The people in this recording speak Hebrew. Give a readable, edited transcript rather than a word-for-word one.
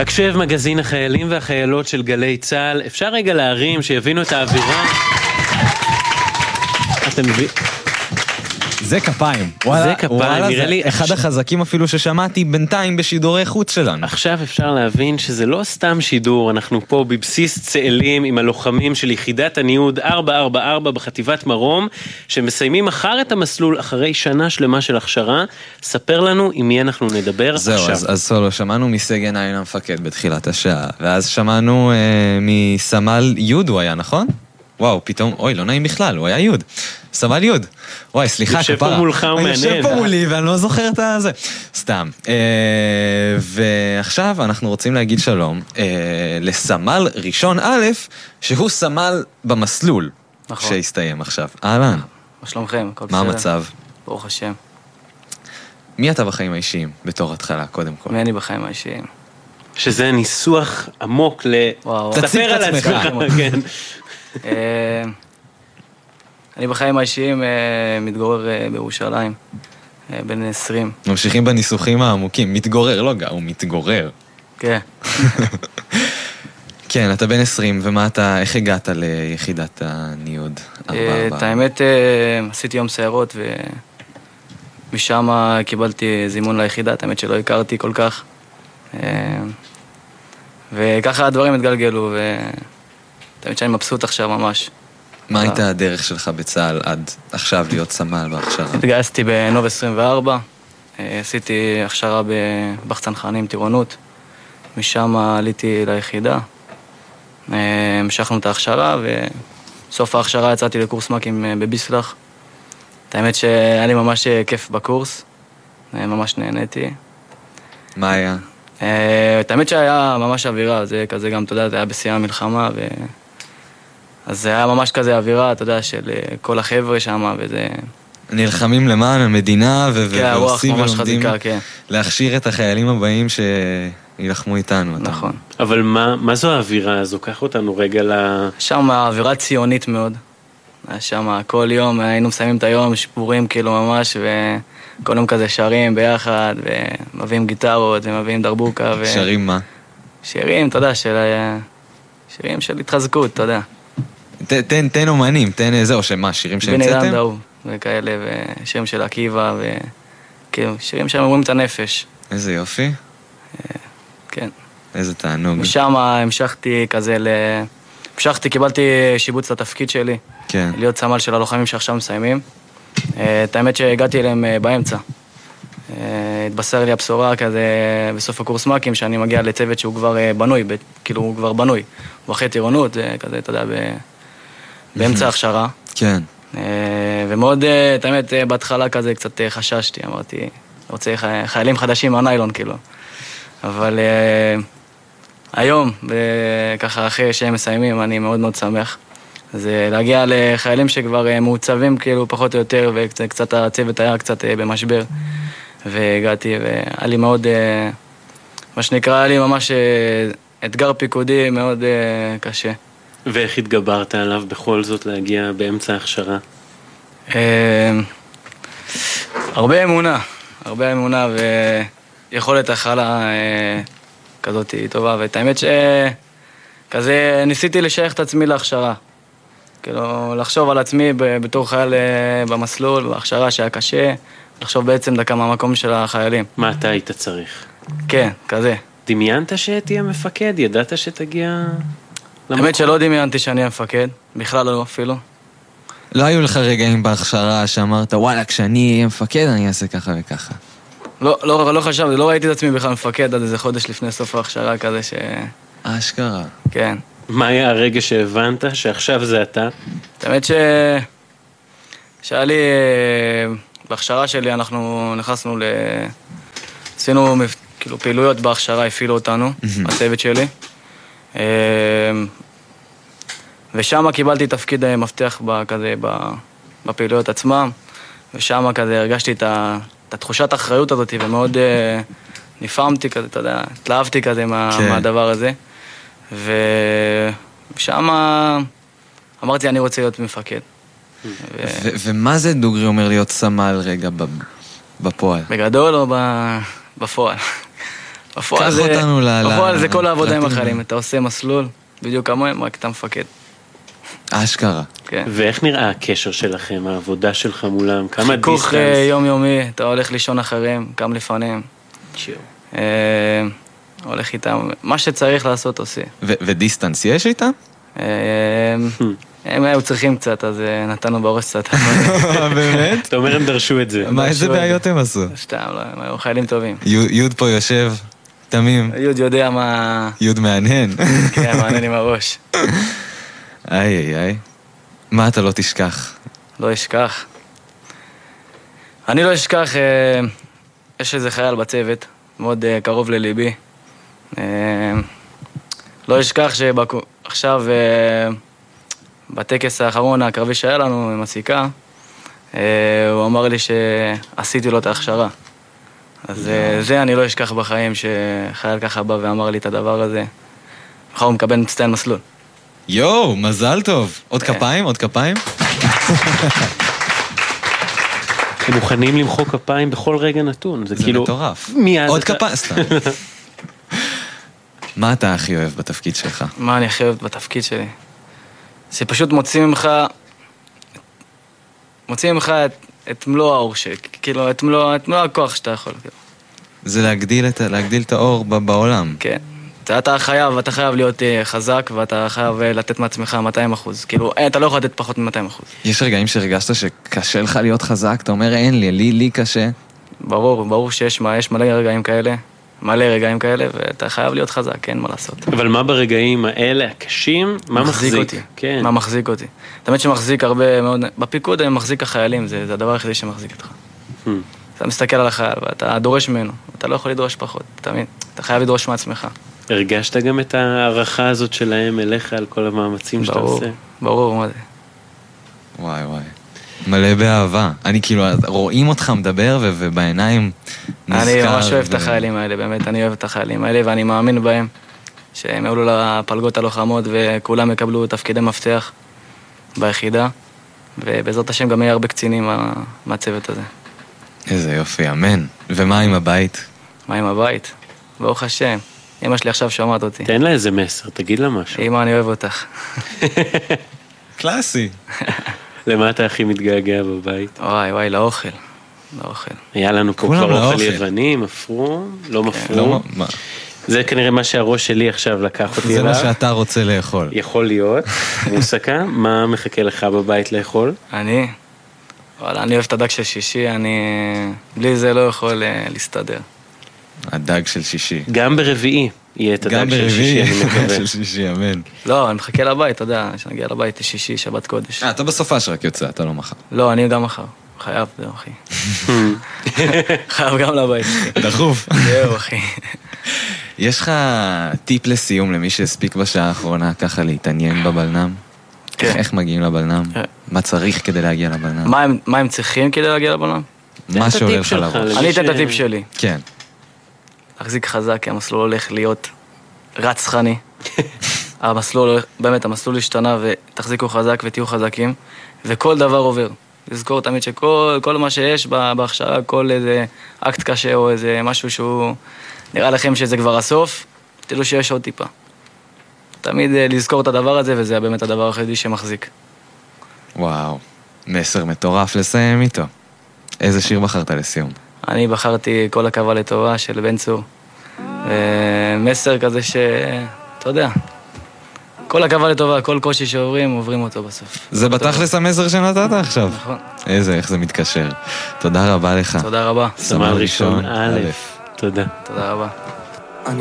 הקשב מגזין החיילים והחיילות של גלי צהל. אפשר רגע להרים שיבינו את האווירה? אתם מבין? זה כפיים. זה כפיים, נראה לי אחד החזקים אפילו ששמעתי בינתיים בשידורי חוץ שלנו. עכשיו אפשר להבין שזה לא סתם שידור, אנחנו פה בבסיס צאלים עם הלוחמים של יחידת הניוד 444 בחטיבת מרום, שמסיימים מחר את המסלול אחרי שנה שלמה של הכשרה. ספר לנו עם מי אנחנו נדבר זהו, עכשיו. אז סולו, שמענו מסגן עין המפקד בתחילת השעה, ואז שמענו מסמל יוד הוא היה, נכון? וואו, פתאום, אוי, לא נעים בכלל, הוא היה יוד. סמל יוד. וואי, סליחה, יושב פה מולך, הוא מעניין. יושב פה מולי, ואני לא זוכר את זה. סתם. ועכשיו אנחנו רוצים להגיד שלום לסמל ראשון א', שהוא סמל במסלול. נכון. שהסתיים עכשיו. אהלן. מה שלומכם? מה המצב? ברוך השם. מי אתה בחיים האישיים בתור התחלה, קודם כל? מי אני בחיים האישיים? שזה ניסוח עמוק וואו. תציג ספר את על עצמך. עצמך, כן. אני בחיים האישיים מתגורר בירושלים, בן 20. ממשיכים בניסוחים העמוקים. מתגורר, לא גר, הוא מתגורר. כן. כן, אתה בן 20, ומה אתה, איך הגעת ליחידת הניוד? את האמת, עשיתי יום סיירות, ומשם קיבלתי זימון ליחידה, את האמת שלא הכרתי כל כך. וככה הדברים התגלגלו, ואת האמת שאני מבסוט עכשיו ממש. מה הייתה הדרך שלך בצה"ל עד עכשיו להיות סמל בהכשרה? התגייסתי בנוב 24, עשיתי הכשרה בבחצנחנים טירונות, משם עליתי ליחידה, המשכנו את ההכשרה, וסוף ההכשרה יצאתי לקורס מ"כים בביסלח. את האמת שהיה לי ממש כיף בקורס, ממש נהניתי. מה היה? את האמת שהיה ממש אווירה, זה כזה גם, אתה יודע, זה היה בשיאי המלחמה, אז זה היה ממש כזה אווירה, אתה יודע, של כל החבר'ה שם, וזה... נלחמים למען המדינה ועושים ולומדים להכשיר את החיילים הבאים שילחמו איתנו. נכון. אבל מה זו האווירה הזו? קח אותנו רגע שם האווירה ציונית מאוד. שם כל יום היינו מסיימים את היום, שפורים כאילו ממש, וכל יום כזה שרים ביחד, ומביאים גיטרות, ומביאים דרבוקה. שרים מה? שירים, אתה יודע, שירים של התחזקות, אתה יודע. תן אומנים, תן זהו, שמה, שירים שהמצאתם? בני לנדאו וכאלה, ושירים של עקיבא, וכאילו, שירים שהם אומרים את הנפש. איזה יופי. כן. איזה תענוג. משם המשכתי כזה קיבלתי שיבוץ לתפקיד שלי. כן. להיות סמל של הלוחמים שעכשיו מסיימים. את האמת שהגעתי אליהם באמצע. התבשר לי הבשורה כזה בסוף הקורס מ"כים, שאני מגיע לצוות שהוא כבר בנוי, כאילו הוא כבר בנוי. הוא אחרי טירונות, כזה, אתה יודע, באמצע ההכשרה. כן. ומאוד, את האמת, בהתחלה כזה קצת חששתי, אמרתי, רוצה חיילים חדשים מהניילון, כאילו. אבל היום, ככה אחרי שהם מסיימים, אני מאוד מאוד שמח. זה להגיע לחיילים שכבר מעוצבים, כאילו, פחות או יותר, וקצת הצוות היה קצת במשבר. והגעתי, והיה לי מאוד, מה שנקרא, היה לי ממש אתגר פיקודי מאוד קשה. ואיך התגברת עליו בכל זאת להגיע באמצע ההכשרה? הרבה אמונה ויכולת הכלה כזאת טובה, ואת האמת שכזה ניסיתי לשייך את עצמי להכשרה. כאילו, לחשוב על עצמי בתור חייל במסלול, בהכשרה שהיה קשה, לחשוב בעצם דקה מהמקום של החיילים. מה אתה היית צריך? כן, כזה. דמיינת שתהיה מפקד? ידעת שתגיע למקום? האמת שלא דמיינתי שאני אהיה מפקד, בכלל לא אפילו. לא היו לך רגעים בהכשרה שאמרת, וואלה, כשאני אהיה מפקד אני אעשה ככה וככה. לא חשבתי, לא ראיתי את עצמי בכלל מפקד עד איזה חודש לפני סוף ההכשרה כזה אשכרה. כן. מה היה הרגע שהבנת שעכשיו זה אתה? האמת שהיה לי, בהכשרה שלי אנחנו נכנסנו עשינו כאילו פעילויות בהכשרה, הפעילו אותנו, הצוות שלי. ושם קיבלתי תפקיד מפתח כזה בפעילויות עצמם, ושם כזה הרגשתי את תחושת האחריות הזאת, ומאוד נפעמתי כזה, אתה יודע, התלהבתי כזה מהדבר הזה. ושם אמרתי, אני רוצה להיות מפקד. ומה זה דוגרי אומר להיות סמל רגע בפועל? בגדול או בפועל? בפועל זה כל העבודה עם החיילים, אתה עושה מסלול, בדיוק כמוהם, רק אתה מפקד. אשכרה. כן. ואיך נראה הקשר שלכם, העבודה שלך מולם, כמה דיסטנס? חיכוך יומיומי, אתה הולך לישון אחריהם, קם לפניהם. הולך איתם, מה שצריך לעשות עושה. ודיסטנס יש איתם? הם היו צריכים קצת, אז נתנו בראש קצת. באמת? אתה אומר הם דרשו את זה. מה, איזה בעיות הם עשו? סתם, לא, הם היו חיילים טובים. יוד פה יושב, תמים. יוד יודע מה... יוד מעניין. כן, מעניין עם הראש. איי. מה אתה לא תשכח? לא אשכח. אני לא אשכח, יש איזה חייל בצוות, מאוד קרוב לליבי. לא אשכח שעכשיו בטקס האחרון הקרבי שהיה לנו עם הסיכה, הוא אמר לי שעשיתי לו את ההכשרה. אז זה אני לא אשכח בחיים, שחייל ככה בא ואמר לי את הדבר הזה. מחר הוא מקבל מצטיין מסלול. יואו, מזל טוב. עוד כפיים? עוד כפיים? הם מוכנים למחוא כפיים בכל רגע נתון. זה כאילו... מטורף. מיד... עוד כפיים, סתם. מה אתה הכי אוהב בתפקיד שלך? מה אני הכי אוהב בתפקיד שלי? זה פשוט מוציא ממך את מלוא האור שלי, כאילו את מלוא הכוח שאתה יכול. זה להגדיל את האור בעולם. כן. אתה חייב להיות חזק, ואתה חייב לתת מעצמך 200%. כאילו, אתה לא יכול לתת פחות מ-200%. יש רגעים שהרגשת שקשה לך להיות חזק? אתה אומר, אין לי קשה. ברור שיש מלא רגעים כאלה, ואתה חייב להיות חזק, אין מה לעשות. אבל מה ברגעים האלה הקשים? מה מחזיק אותי? כן. מה מחזיק אותי? תמיד שמחזיק הרבה מאוד... בפיקוד הם מחזיק החיילים, זה הדבר היחידי שמחזיק אותך. אתה מסתכל על החייל, ואתה דורש ממנו, אתה לא יכול לדרוש פחות, תמיד. אתה חייב לדרוש מעצמך. הרגשת גם את הערכה הזאת שלהם אליך על כל המאמצים שאתה עושה? ברור, מה זה? וואי. מלא באהבה. אני כאילו, רואים אותך מדבר ובעיניים נזכר. אני ממש אוהב את החיילים האלה, באמת, אני אוהב את החיילים האלה, ואני מאמין בהם שהם יעלו לפלגות הלוחמות וכולם יקבלו תפקידי מפתח ביחידה, ובעזרת השם גם יהיה הרבה קצינים מהצוות הזה. איזה יופי, אמן. ומה עם הבית? מה עם הבית? ברוך השם. אמא שלי עכשיו שומעת אותי. תן לה איזה מסר, תגיד לה משהו. אמא, אני אוהב אותך. קלאסי. למה אתה הכי מתגעגע בבית? וואי, לאוכל. היה לנו פה כבר אוכל יווני, מפרו, לא מפרו. זה כנראה מה שהראש שלי עכשיו לקח אותי אליו. זה מה שאתה רוצה לאכול. יכול להיות. מוסקה, מה מחכה לך בבית לאכול? אני אוהב את הדג של שישי, בלי זה לא יכול להסתדר. הדג של שישי. גם ברביעי יהיה את הדג של שישי, אני מקווה. גם ברביעי, של שישי, אמן. לא, אני מחכה לבית, אתה יודע, שנגיע לבית שישי, שבת קודש. אתה בסופה שרק יוצא, אתה לא מחר. לא, אני גם מחר. חייב, זהו, אחי. חייב גם לבית. דחוף. זהו, אחי. יש לך טיפ לסיום למי שהספיק בשעה האחרונה ככה להתעניין בבלנם? כן. איך מגיעים לבלנם? מה צריך כדי להגיע לבלנם? מה הם צריכים כדי להגיע לבלנם? מה שעולה לך לראש. אני אתן את הטיפ שלי. כן. להחזיק חזק, כי המסלול הולך להיות רצחני. המסלול השתנה, ותחזיקו חזק ותהיו חזקים, וכל דבר עובר. לזכור תמיד שכל מה שיש בהכשרה, כל איזה אקט קשה או איזה משהו שהוא נראה לכם שזה כבר הסוף, תדעו שיש עוד טיפה. תמיד לזכור את הדבר הזה, וזה באמת הדבר היחידי שמחזיק. וואו, מסר מטורף לסיים איתו. איזה שיר בחרת לסיום? אני בחרתי כל הקווה לטובה של בן צור. מסר כזה אתה יודע, כל הקווה לטובה, כל קושי שעוברים, עוברים אותו בסוף. זה בתכלס המסר שנתת עכשיו. נכון. איך זה מתקשר. תודה רבה לך. תודה רבה. סמל ראשון א', תודה. תודה רבה.